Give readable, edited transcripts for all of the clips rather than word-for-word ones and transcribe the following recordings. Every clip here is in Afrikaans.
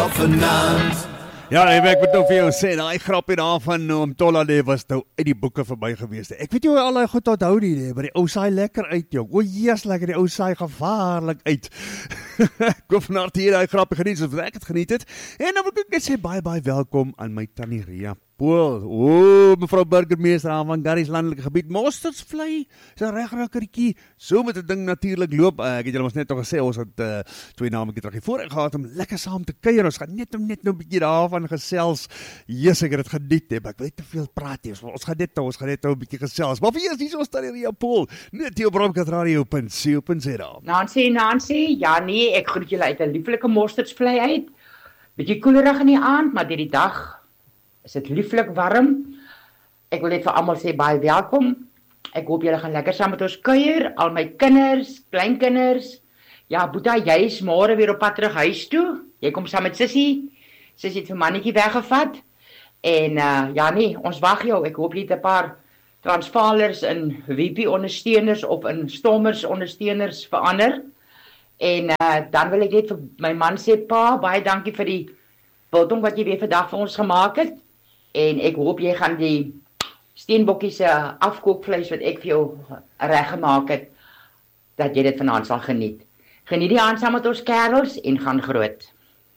wel vanaand. Ja, ek moet nou vir jou sê, daai grapie daar van Oom Tollade was nou uit die boeke verby gewees. Ek weet nie hoe al daai goed onthou nie, maar die ou saai lekker uit, jong. O, Jesus, lekker, die ou saai gevaarlik uit. Ek hoop vanaand hier daai grapie geniet, soos ek het geniet het. En dan wil ek net sê, baie welkom aan my tannie Ria Pool. O, mevrou burgemeester van Garries landelike gebied, Mostersvlei, is 'n regrakkertjie. So met 'n ding natuurlik loop. Ek het julle mos net al gesê, ons het 2 nametjie terug voorheen gehad om lekker saam te kuier. Ons gaan net nou 'n bietjie daarvan gesels. Jesus, ek het dit geniet, hè, maar ek wil nie te veel praat nie. Ons gaan net nou 'n bietjie gesels. Maar wie is hier so tannie Ria Pool? Net hier op Radio.co.za. Nancy, ja nee, ek groet julle uit 'n lieflike Mostersvlei uit. Bietjie koelerig in die aand, maar deur die dag is dit lieflik warm. Ek wil net vir almal sê baie welkom. Ek hoop julle gaan lekker saam met ons kuier, al my kinders, kleinkinders. Ja, Boeta, jy is môre weer op pad terug huis toe. Jy kom saam met Sissie. Sissie het vir mannetjie weggevat. En ja nee, ons wag jou. Ek hoop jy het 'n paar Transvalers in WP ondersteuners of in Stommers ondersteuners verander. En dan wil ek net vir my man sê, pa, baie dankie vir die biltong wat jy weer vandag vir ons gemaak het. En ek hoop jy gaan die steenbokkie se afkookvleis wat ek vir jou reggemaak het, dat jy dit vanaand sal geniet. Geniet die aand saam met ons kerels en gaan groot.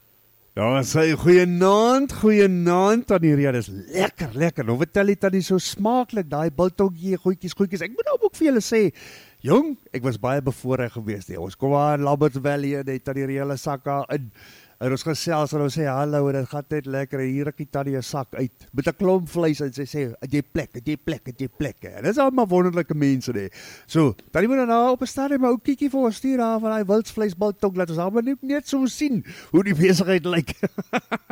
Ja, sê goeienaand tannie Ria, dis lekker. Nou vertel jy tannie so smaaklik daai biltonggie, goedjies. Ek moet nou ook vir julle sê, jong, ek was baie bevoorreg geweest. Ons kom aan Lamberts Valley en het tannie Ria se sakke in. En ons gesels en ons sê hallo, dit gaan net lekker. Hier ruk die tannie 'n sak uit met 'n klomp vleis en sy sê, "Het jy plek?" En dis al maar wonderlike mense hè. So, tannie moet nou op 'n stadium 'n ou kiekie vir ons stuur daar van daai wildsvleisbiltong, laat ons almal net so sien hoe die besigheid lyk.